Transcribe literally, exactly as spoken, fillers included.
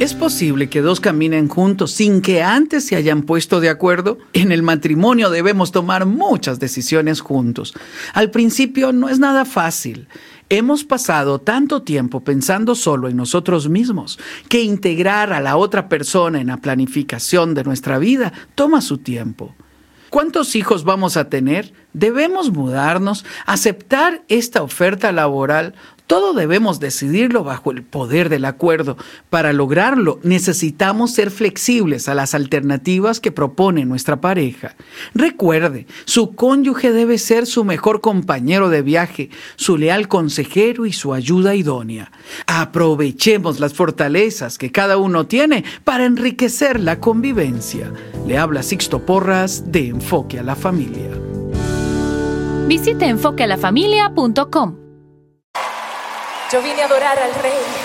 ¿Es posible que dos caminen juntos sin que antes se hayan puesto de acuerdo? En el matrimonio debemos tomar muchas decisiones juntos. Al principio no es nada fácil. Hemos pasado tanto tiempo pensando solo en nosotros mismos que integrar a la otra persona en la planificación de nuestra vida toma su tiempo. ¿Cuántos hijos vamos a tener? ¿Debemos mudarnos? ¿Aceptar esta oferta laboral? Todo debemos decidirlo bajo el poder del acuerdo. Para lograrlo, necesitamos ser flexibles a las alternativas que propone nuestra pareja. Recuerde, su cónyuge debe ser su mejor compañero de viaje, su leal consejero y su ayuda idónea. Aprovechemos las fortalezas que cada uno tiene para enriquecer la convivencia. Le habla Sixto Porras de Enfoque a la Familia. Visite enfoque a la familia punto com. Yo vine a adorar al Rey.